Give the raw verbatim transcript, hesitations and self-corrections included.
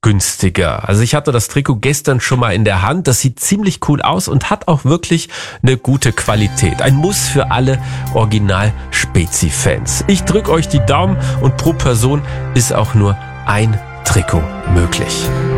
günstiger. Also ich hatte das Trikot gestern schon mal in der Hand. Das sieht ziemlich cool aus und hat auch wirklich eine gute Qualität. Ein Muss für alle Original-Spezi-Fans. Ich drücke euch die Daumen und pro Person ist auch nur ein Trikot möglich.